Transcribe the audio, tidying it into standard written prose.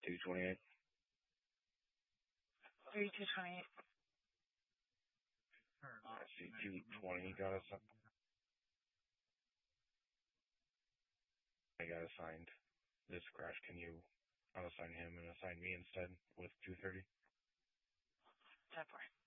228. 3228. I see 220 got us. I got assigned this crash. Can you unassign him and assign me instead with 230? 10-4.